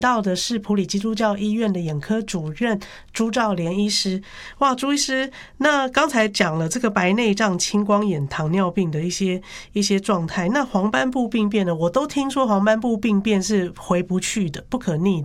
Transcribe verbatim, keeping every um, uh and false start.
到的是埔里基督教医院的眼科主任朱兆莲医师。哇，朱医师，那刚才讲了这个白内障、青光眼、糖尿病的一些一些状态，那黄斑部病变呢？我都听说黄斑部病变是回不去的，不可逆的。